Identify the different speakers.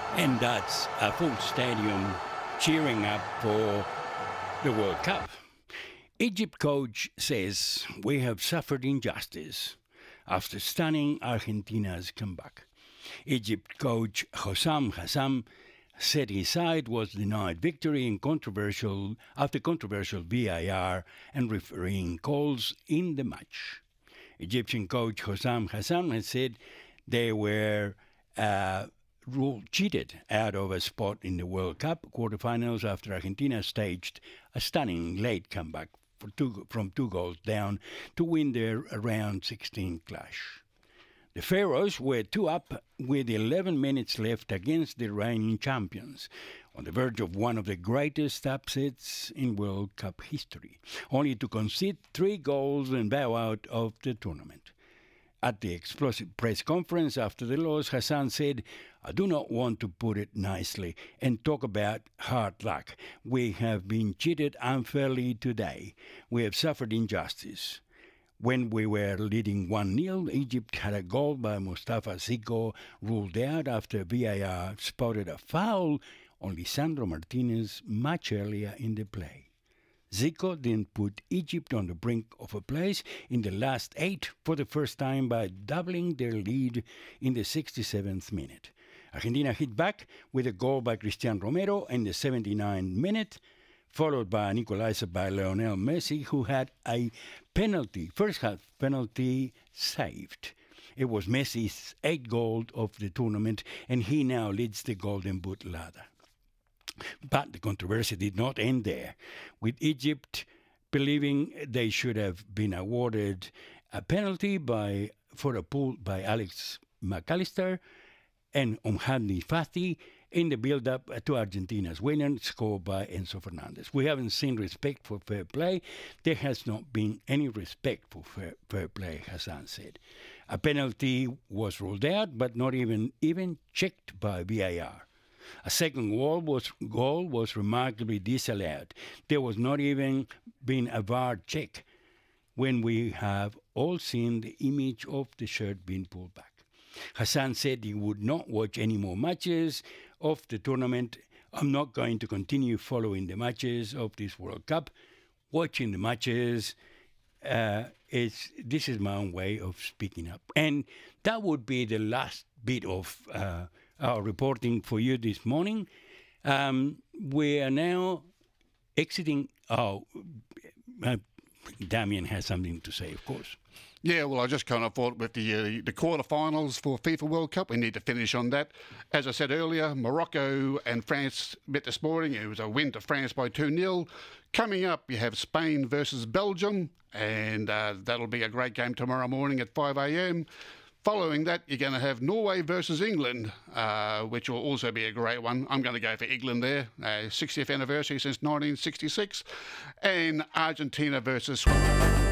Speaker 1: And that's a full stadium cheering up for the World Cup. Egypt coach says we have suffered injustice after stunning Argentina's comeback. Egypt coach Hossam Hassam said his side was denied victory after controversial VAR and refereeing calls in the match. Egyptian coach Hossam Hassam has said they were cheated out of a spot in the World Cup quarterfinals after Argentina staged a stunning late comeback from 2 goals down to win their round 16 clash. The Pharaohs were 2 up with 11 minutes left against the reigning champions, on the verge of one of the greatest upsets in World Cup history, only to concede 3 goals and bow out of the tournament. At the explosive press conference after the loss, Hassan said, "I do not want to put it nicely and talk about hard luck. We have been cheated unfairly today. We have suffered injustice. When we were leading 1-0, Egypt had a goal by Mustafa Zico ruled out after VAR spotted a foul on Lisandro Martinez much earlier in the play. Zico then put Egypt on the brink of a place in the last 8 for the first time by doubling their lead in the 67th minute. Argentina hit back with a goal by Cristian Romero in the 79th minute, followed by an equalizer by Lionel Messi, who had a first-half penalty saved. It was Messi's 8th goal of the tournament, and he now leads the Golden Boot ladder. But the controversy did not end there, with Egypt believing they should have been awarded a penalty for a pull by Alex McAllister and Omhadni Fati in the build-up to Argentina's winner, scored by Enzo Fernandez. We haven't seen respect for fair play. There has not been any respect for fair play, Hassan said. A penalty was ruled out, but not even checked by VAR. A second goal was remarkably disallowed. There was not even been a VAR check when we have all seen the image of the shirt being pulled back. Hassan said he would not watch any more matches of the tournament. "I'm not going to continue following the matches of this World Cup. Watching the matches, this is my own way of speaking up." And that would be the last bit of our reporting for you this morning. We are now exiting. Damien has something to say, of course.
Speaker 2: Yeah, well, I just kind of thought with the quarterfinals for FIFA World Cup, we need to finish on that. As I said earlier, Morocco and France met this morning. It was a win to France by 2-0. Coming up, you have Spain versus Belgium, and that'll be a great game tomorrow morning at 5 a.m. Following that, you're going to have Norway versus England, which will also be a great one. I'm going to go for England there, 60th anniversary since 1966. And Argentina versus Sweden.